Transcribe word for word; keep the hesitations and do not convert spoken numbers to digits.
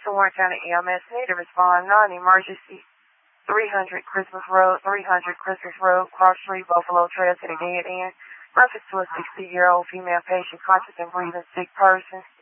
to Warren County E M S need to respond. Non-emergency. three hundred Christmas Road, three hundred Christmas Road, Cross Street, Buffalo Trail to the dead end. Reference to a sixty-year-old female patient, conscious and breathing sick person.